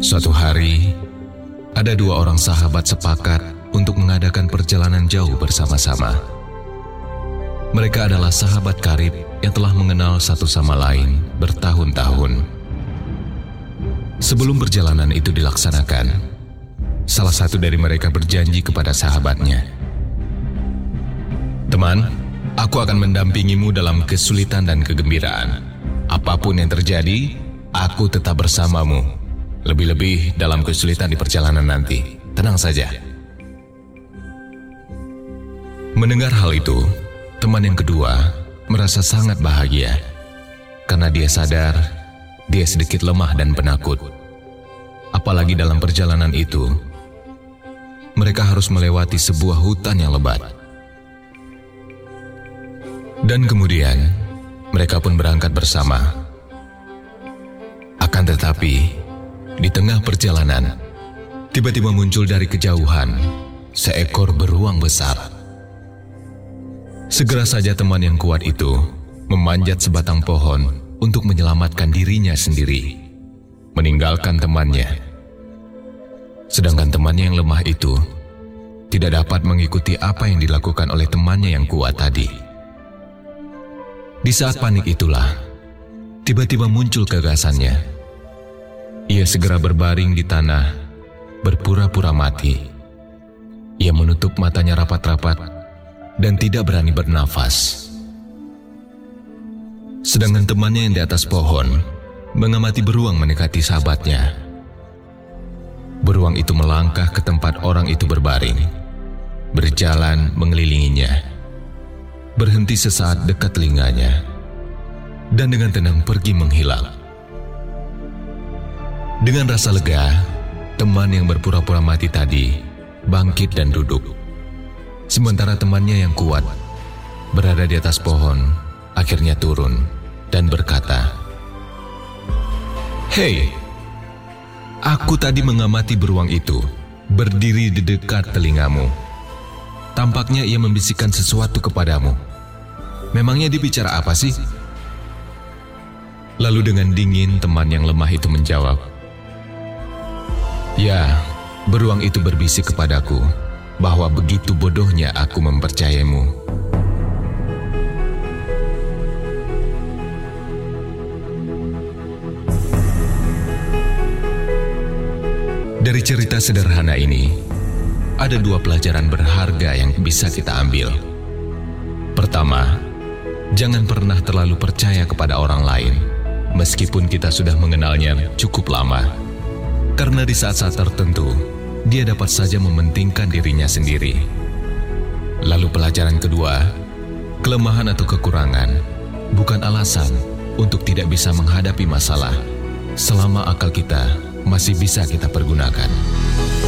Suatu hari, ada dua orang sahabat sepakat untuk mengadakan perjalanan jauh bersama-sama. Mereka adalah sahabat karib yang telah mengenal satu sama lain bertahun-tahun. Sebelum perjalanan itu dilaksanakan, salah satu dari mereka berjanji kepada sahabatnya, "Teman, aku akan mendampingimu dalam kesulitan dan kegembiraan. Apapun yang terjadi, aku tetap bersamamu. Lebih-lebih dalam kesulitan di perjalanan nanti. Tenang saja." Mendengar hal itu, teman yang kedua merasa sangat bahagia karena dia sadar dia sedikit lemah dan penakut. Apalagi dalam perjalanan itu, mereka harus melewati sebuah hutan yang lebat. Dan kemudian, mereka pun berangkat bersama. Akan tetapi, di tengah perjalanan, tiba-tiba muncul dari kejauhan seekor beruang besar. Segera saja teman yang kuat itu memanjat sebatang pohon untuk menyelamatkan dirinya sendiri, meninggalkan temannya. Sedangkan temannya yang lemah itu tidak dapat mengikuti apa yang dilakukan oleh temannya yang kuat tadi. Di saat panik itulah, tiba-tiba muncul gagasannya. Ia segera berbaring di tanah, berpura-pura mati. Ia menutup matanya rapat-rapat dan tidak berani bernafas. Sedangkan temannya yang di atas pohon mengamati beruang mendekati sahabatnya. Beruang itu melangkah ke tempat orang itu berbaring, berjalan mengelilinginya, berhenti sesaat dekat telinganya, dan dengan tenang pergi menghilang. Dengan rasa lega, teman yang berpura-pura mati tadi bangkit dan duduk. Sementara temannya yang kuat berada di atas pohon akhirnya turun dan berkata, "Hei, aku tadi mengamati beruang itu berdiri di dekat telingamu. Tampaknya ia membisikkan sesuatu kepadamu. Memangnya dia bicara apa sih?" Lalu dengan dingin teman yang lemah itu menjawab, "Ya, beruang itu berbisik kepadaku bahwa begitu bodohnya aku mempercayaimu." Dari cerita sederhana ini, ada dua pelajaran berharga yang bisa kita ambil. Pertama, jangan pernah terlalu percaya kepada orang lain, meskipun kita sudah mengenalnya cukup lama. Karena di saat-saat tertentu, dia dapat saja mementingkan dirinya sendiri. Lalu pelajaran kedua, kelemahan atau kekurangan bukan alasan untuk tidak bisa menghadapi masalah selama akal kita masih bisa kita pergunakan.